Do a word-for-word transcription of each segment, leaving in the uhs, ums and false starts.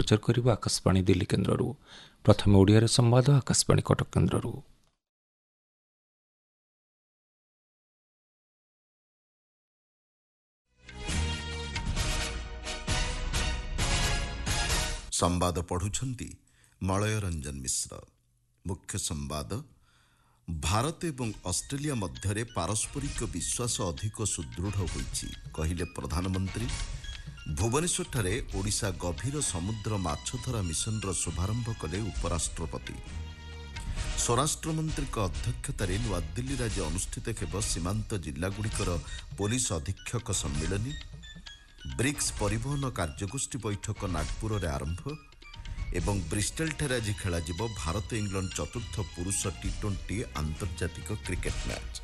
ପ୍ରଚାର କରିବ ଆକାଶବାଣୀ ଦିଲ୍ଲୀ କେନ୍ଦ୍ରରୁ। ପ୍ରଥମେ ଓଡ଼ିଆରେ ସମ୍ବାଦ ଆକାଶବାଣୀ କଟକ କେନ୍ଦ୍ରରୁ। ସମ୍ବାଦ ପଢୁଛନ୍ତି ମଳୟ ରଞ୍ଜନ ମିଶ୍ର। ମୁଖ୍ୟ ସମ୍ବାଦ, ଭାରତ ଏବଂ ଅଷ୍ଟ୍ରେଲିଆ ମଧ୍ୟରେ ପାରସ୍ପରିକ ବିଶ୍ୱାସ ଅଧିକ ସୁଦୃଢ଼ ହୋଇଛି କହିଲେ ପ୍ରଧାନମନ୍ତ୍ରୀ। ଭୁବନେଶ୍ୱରଠାରେ ଓଡ଼ିଶା ଗଭୀର ସମୁଦ୍ର ମାଛଧରା ମିଶନର ଶୁଭାରମ୍ଭ କଲେ ଉପରାଷ୍ଟ୍ରପତି। ସ୍ୱରାଷ୍ଟ୍ରମନ୍ତ୍ରୀଙ୍କ ଅଧ୍ୟକ୍ଷତାରେ ନୂଆଦିଲ୍ଲୀରେ ଆଜି ଅନୁଷ୍ଠିତ ହେବ ସୀମାନ୍ତ ଜିଲ୍ଲାଗୁଡ଼ିକର ପୋଲିସ ଅଧୀକ୍ଷକ ସମ୍ମିଳନୀ। ବ୍ରିକ୍ସ ପରିବହନ କାର୍ଯ୍ୟଗୋଷ୍ଠୀ ବୈଠକ ନାଗପୁରରେ ଆରମ୍ଭ ଏବଂ ବ୍ରିଷ୍ଟେଲଠାରେ ଆଜି ଖେଳାଯିବ ଭାରତ ଇଂଲଣ୍ଡ ଚତୁର୍ଥ ପୁରୁଷ ଟି ଟ୍ୱେଣ୍ଟି ଆନ୍ତର୍ଜାତିକ କ୍ରିକେଟ ମ୍ୟାଚ୍।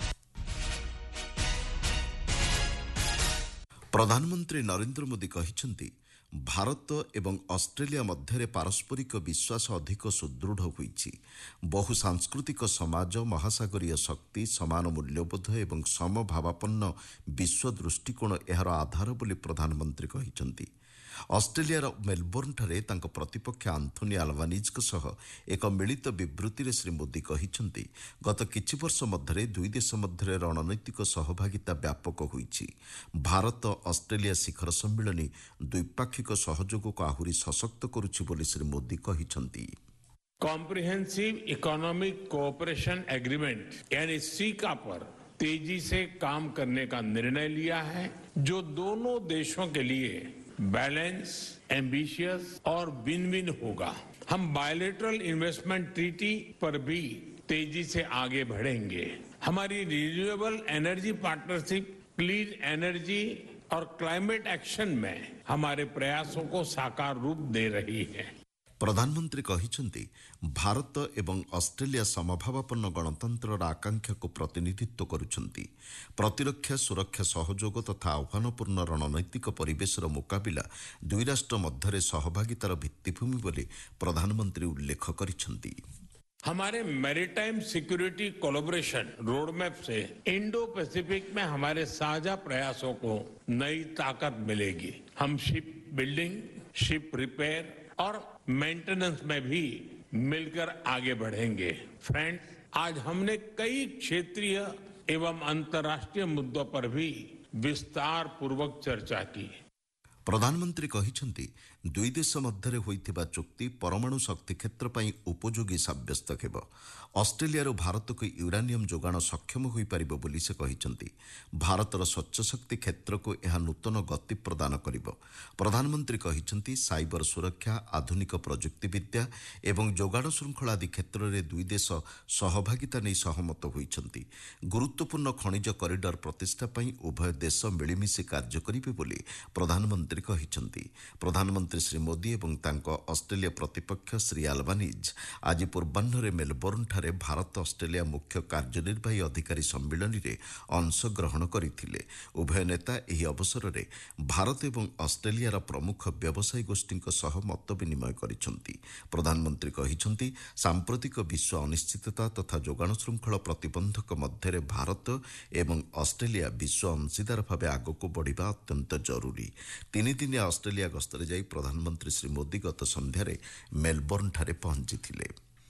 ପ୍ରଧାନମନ୍ତ୍ରୀ ନରେନ୍ଦ୍ର ମୋଦି କହିଛନ୍ତି, ଭାରତ ଏବଂ ଅଷ୍ଟ୍ରେଲିଆ ମଧ୍ୟରେ ପାରସ୍ପରିକ ବିଶ୍ୱାସ ଅଧିକ ସୁଦୃଢ଼ ହୋଇଛି। ବହୁ ସାଂସ୍କୃତିକ ସମାଜ, ମହାସାଗରୀୟ ଶକ୍ତି, ସମାନ ମୂଲ୍ୟବୋଧ ଏବଂ ସମଭାବାପନ୍ନ ବିଶ୍ୱ ଦୃଷ୍ଟିକୋଣ ଏହାର ଆଧାର ବୋଲି ପ୍ରଧାନମନ୍ତ୍ରୀ କହିଛନ୍ତି। ଅଷ୍ଟ୍ରେଲିଆର ମେଲବୋର୍ଣ୍ଣଠାରେ ତାଙ୍କ ପ୍ରତିପକ୍ଷ ଆନ୍ଥୋନି ଆଲବାନିଜ୍ଙ୍କ ସହ ଏକ ମିଳିତ ବିବୃତ୍ତିରେ ଶ୍ରୀ ମୋଦି କହିଛନ୍ତି, ଗତ କିଛି ବର୍ଷ ମଧ୍ୟରେ ଦୁଇ ଦେଶ ମଧ୍ୟରେ ରଣନୈତିକ ସହଭାଗିତା ବ୍ୟାପକ ହୋଇଛି। ଭାରତ ଅଷ୍ଟ୍ରେଲିଆ ଶିଖର ସମ୍ମିଳନୀ ଦ୍ୱିପାକ୍ଷିକ ସହଯୋଗକୁ ଆହୁରି ସଶକ୍ତ କରୁଛି ବୋଲି ଶ୍ରୀ ମୋଦି କହିଛନ୍ତି। कॉम्प्रिहेंसिव इकोनॉमिक कोऑपरेशन एग्रीमेंट यानी सीका पर तेजी से काम करने का निर्णय लिया है, जो दोनों देशों के लिए बैलेंस, एम्बिशियस और विन विन होगा। हम बायलैटरल इन्वेस्टमेंट ट्रीटी पर भी तेजी से आगे बढ़ेंगे। हमारी renewable energy partnership clean energy और क्लाइमेट एक्शन में हमारे प्रयासों को साकार रूप दे रही है। ପ୍ରଧାନମନ୍ତ୍ରୀ କହିଛନ୍ତି, ଭାରତ ଏବଂ ଅଷ୍ଟ୍ରେଲିଆ ସମଭାବାପନ୍ନ ଗଣତନ୍ତ୍ରର ଆକାଂକ୍ଷାକୁ ପ୍ରତିନିଧିତ୍ୱ କରୁଛନ୍ତି। ପ୍ରତିରକ୍ଷା ସୁରକ୍ଷା ସହଯୋଗ ତଥା ଆହ୍ୱାନପୂର୍ଣ୍ଣ ରଣନୈତିକ ପରିବେଶର ମୁକାବିଲା ଦୁଇ ରାଷ୍ଟ୍ର ମଧ୍ୟରେ ସହଭାଗିତାର ଭିତ୍ତିଭୂମି ବୋଲି ପ୍ରଧାନମନ୍ତ୍ରୀ ଉଲ୍ଲେଖ କରିଛନ୍ତି। हमारे मैरीटाइम सिक्योरिटी कोलैबोरेशन रोडमैप से इंडो पैसिफिक में हमारे साझा प्रयासों को नई ताकत मिलेगी। हम शिप बिल्डिंग, शिप रिपेयर और मेंटेनेंस में भी मिलकर आगे बढ़ेंगे। फ्रेंड्स, आज हमने कई क्षेत्रीय एवं अंतर्राष्ट्रीय मुद्दों पर भी विस्तार पूर्वक चर्चा की। ପ୍ରଧାନମନ୍ତ୍ରୀ କହିଛନ୍ତି, ଦୁଇ ଦେଶ ମଧ୍ୟରେ ହୋଇଥିବା ଚୁକ୍ତି ପରମାଣୁ ଶକ୍ତି କ୍ଷେତ୍ର ପାଇଁ ଉପଯୋଗୀ ସାବ୍ୟସ୍ତ ହେବ। ଅଷ୍ଟ୍ରେଲିଆରୁ ଭାରତକୁ ୟୁରାନିୟମ ଯୋଗାଣ ସକ୍ଷମ ହୋଇପାରିବ ବୋଲି ସେ କହିଛନ୍ତି। ଭାରତର ସ୍ୱଚ୍ଛ ଶକ୍ତି କ୍ଷେତ୍ରକୁ ଏହା ନୂତନ ଗତି ପ୍ରଦାନ କରିବ। ପ୍ରଧାନମନ୍ତ୍ରୀ କହିଛନ୍ତି, ସାଇବର ସୁରକ୍ଷା, ଆଧୁନିକ ପ୍ରଯୁକ୍ତିବିଦ୍ୟା ଏବଂ ଯୋଗାଣ ଶୃଙ୍ଖଳ ଆଦି କ୍ଷେତ୍ରରେ ଦୁଇ ଦେଶ ସହଭାଗିତା ନେଇ ସହମତ ହୋଇଛନ୍ତି। ଗୁରୁତ୍ୱପୂର୍ଣ୍ଣ ଖଣିଜ କରିଡର ପ୍ରତିଷ୍ଠା ପାଇଁ ଉଭୟ ଦେଶ ମିଳିମିଶି କାର୍ଯ୍ୟ କରିବେ ବୋଲି ପ୍ରଧାନମନ୍ତ୍ରୀ କହିଛନ୍ତି। ପ୍ରଧାନମନ୍ତ୍ରୀ ଶ୍ରୀ ମୋଦି ଏବଂ ତାଙ୍କ ଅଷ୍ଟ୍ରେଲିଆ ପ୍ରତିପକ୍ଷ ଶ୍ରୀ ଆଲବାନିଜ୍ ଆଜି ପୂର୍ବାହ୍ନରେ ମେଲବୋର୍ଣ୍ଣଠାରେ ଭାରତ ଅଷ୍ଟ୍ରେଲିଆ ମୁଖ୍ୟ କାର୍ଯ୍ୟନିର୍ବାହୀ ଅଧିକାରୀ ସମ୍ମିଳନୀରେ ଅଂଶଗ୍ରହଣ କରିଥିଲେ। ଉଭୟ ନେତା ଏହି ଅବସରରେ ଭାରତ ଏବଂ ଅଷ୍ଟ୍ରେଲିଆର ପ୍ରମୁଖ ବ୍ୟବସାୟୀ ଗୋଷ୍ଠୀଙ୍କ ସହ ମତ ବିନିମୟ କରିଛନ୍ତି। ପ୍ରଧାନମନ୍ତ୍ରୀ କହିଛନ୍ତି, ସାମ୍ପ୍ରତିକ ବିଶ୍ୱ ଅନିଶ୍ଚିତତା ତଥା ଯୋଗାଣ ଶୃଙ୍ଖଳ ପ୍ରତିବନ୍ଧକ ମଧ୍ୟରେ ଭାରତ ଏବଂ ଅଷ୍ଟ୍ରେଲିଆ ବିଶ୍ୱ ଅଂଶୀଦାର ଭାବେ ଆଗକୁ ବଢ଼ିବା ଅତ୍ୟନ୍ତ ଜରୁରୀ। ତିନିଦିନିଆ ଅଷ୍ଟ୍ରେଲିଆ ଗସ୍ତରେ ଯାଇ ପ୍ରଧାନମନ୍ତ୍ରୀ ଶ୍ରୀ ମୋଦି ଗତ ସନ୍ଧ୍ୟାରେ ମେଲବୋର୍ଣ୍ଣଠାରେ ପହଞ୍ଚିଥିଲେ।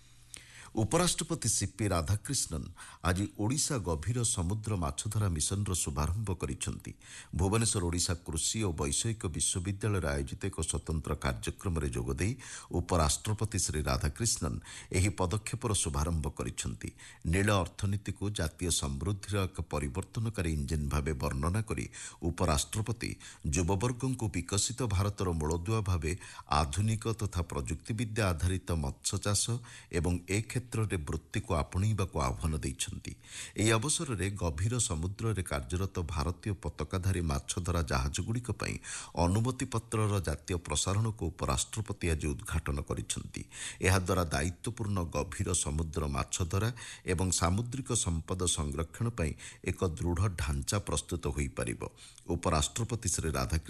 ଉପରାଷ୍ଟ୍ରପତି ସିପି ରାଧାକ୍ରିଷ୍ଣନ୍ ଆଜି ଓଡ଼ିଶା ଗଭୀର ସମୁଦ୍ର ମାଛଧରା ମିଶନର ଶୁଭାରମ୍ଭ କରିଛନ୍ତି। ଭୁବନେଶ୍ୱର ଓଡ଼ିଶା କୃଷି ଓ ବୈଷୟିକ ବିଶ୍ୱବିଦ୍ୟାଳୟରେ ଆୟୋଜିତ ଏକ ସ୍ୱତନ୍ତ୍ର କାର୍ଯ୍ୟକ୍ରମରେ ଯୋଗଦେଇ ଉପରାଷ୍ଟ୍ରପତି ଶ୍ରୀ ରାଧାକ୍ରିଷ୍ଣନ୍ ଏହି ପଦକ୍ଷେପର ଶୁଭାରମ୍ଭ କରିଛନ୍ତି। ନୀଳ ଅର୍ଥନୀତିକୁ ଜାତୀୟ ସମୃଦ୍ଧିର ଏକ ପରିବର୍ତ୍ତନକାରୀ ଇଞ୍ଜିନ୍ ଭାବେ ବର୍ଣ୍ଣନା କରି ଉପରାଷ୍ଟ୍ରପତି ଯୁବବର୍ଗଙ୍କୁ ବିକଶିତ ଭାରତର ମୂଳଦୁଆ ଭାବେ ଆଧୁନିକ ତଥା ପ୍ରଯୁକ୍ତିବିଦ୍ୟା ଆଧାରିତ ମତ୍ସ୍ୟ ଚାଷ ଏବଂ ଏ କ୍ଷେତ୍ରରେ ବୃତ୍ତିକୁ ଆପଣେଇବାକୁ ଆହ୍ୱାନ ଦେଇଛନ୍ତି। ଏହି ଅବସରରେ ଗଭୀର ସମୁଦ୍ରରେ କାର୍ଯ୍ୟରତ ଭାରତୀୟ ପତାକାଧାରୀ ମାଛଧରା ଜାହାଜଗୁଡ଼ିକ ପାଇଁ ଅନୁମତିପତ୍ରର ଜାତୀୟ ପ୍ରସାରଣକୁ ଉପରାଷ୍ଟ୍ରପତି ଆଜି ଉଦ୍ଘାଟନ କରିଛନ୍ତି। ଏହାଦ୍ୱାରା ଦାୟିତ୍ୱପୂର୍ଣ୍ଣ ଗଭୀର ସମୁଦ୍ର ମାଛଧରା ଏବଂ ସାମୁଦ୍ରିକ ସମ୍ପଦ ସଂରକ୍ଷଣ ପାଇଁ ଏକ ଦୃଢ଼ ଢାଞ୍ଚା ପ୍ରସ୍ତୁତ ହୋଇପାରିବ। ଉପରାଷ୍ଟ୍ରପତି ଶ୍ରୀ ରାଧାକ୍ରିଷ୍ଣନ୍